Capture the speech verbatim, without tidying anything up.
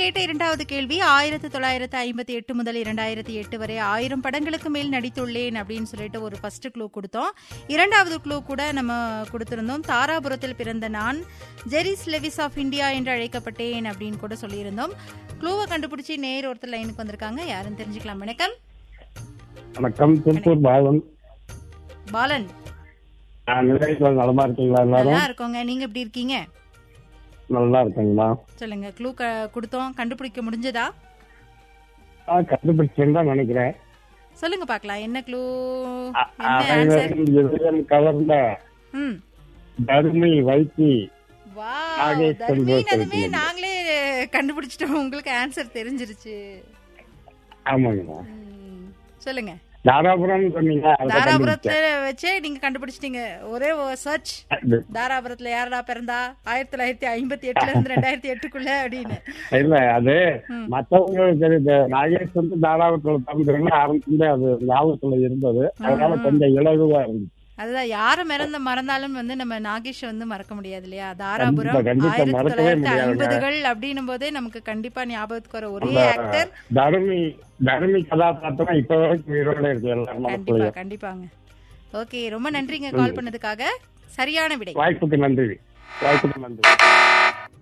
கேட்ட இரண்டாவது கேள்வி, ஆயிரத்தி தொள்ளாயிரத்தி ஐம்பத்தி எட்டு முதல் இரண்டாயிரத்தி எட்டு வரை ஆயிரம் படங்களுக்கு மேல் நடித்துள்ளேன் அப்படின்னு சொல்லிட்டு ஒரு ஃபர்ஸ்ட் க்ளூ கொடுத்தோம். இரண்டாவது க்ளூ கூட நம்ம கொடுத்திருந்தோம். தாராபுரத்தில் பிறந்த நான் ஜெரிஸ் லெவிஸ் ஆஃப் இந்தியா என்று அழைக்கப்பட்டேன் அப்படின்னு கூட சொல்லியிருந்தோம். க்ளூவை கண்டுபிடிச்சி நேர் ஒருத்தர் லைனுக்கு வந்திருக்காங்க. யாருன்னு தெரிஞ்சுக்கலாம். வணக்கம். வணக்கம். திருப்பூர் பாலன். பாலன் நலமா இருக்கீங்களா? நல்லா இருக்கோங்க. நீங்க எப்படி இருக்கீங்க? நல்லா இருக்கீங்களா? சொல்லுங்க. க்ளூ கொடுத்தோம், கண்டுபிடிக்க முடிஞ்சதா? கண்டுபிடிச்சேன்னு தான் நினைக்கிறேன். சொல்லுங்க பாக்கலாம். என்ன க்ளூ? கவர்ந்த தர்மி வைத்தி. நாங்களே கண்டுபிடிச்சிட்டோம். உங்களுக்கு ஆன்சர் தெரிஞ்சிருச்சு. ஆமாங்க. சொல்லுங்க. தாராபுரம் சொன்னீங்க. தாராபுரத்துல வச்சே நீங்க கண்டுபிடிச்சிட்டீங்க. ஒரே சர்ச். தாராபுரத்துல யாரா பிறந்தா ஆயிரத்தி தொள்ளாயிரத்தி ஐம்பத்தி எட்டுல இருந்து ரெண்டாயிரத்தி எட்டுக்குள்ள அப்படின்னு. இல்ல, அது மத்தவங்களுக்கு தெரியுது. நாகேஷ் வந்து தாராபுரத்துல பிறந்தவங்க ஆரம்பிச்சுட்டு அது ஞாபகத்துல இருந்தது. அதனால கொஞ்சம் இலகுவா இருந்துச்சு. அதுதான், யார மறந்த மறந்தாலும் வந்து நம்ம நாகேஷ் வந்து மறக்க முடியாது இல்லையா? தாராபுரம் ஆயிரத்தி தொள்ளாயிரத்தி ஐம்பதுகள் அப்படின்னும் போதே நமக்கு கண்டிப்பா ஞாபகத்துக்கு வர ஒரே ஆக்டர் தர்மி. தர்மி கதாபாத்திரம் இப்ப வரைக்கும் உயிரோட இருக்கு எல்லாரும். கண்டிப்பா கண்டிப்பாங்க. ஓகே, ரொம்ப நன்றிங்க கால் பண்ணதுக்காக. சரியான விடை. வாய்ப்புக்கு நன்றி. வாய்ப்புக்கு நன்றி.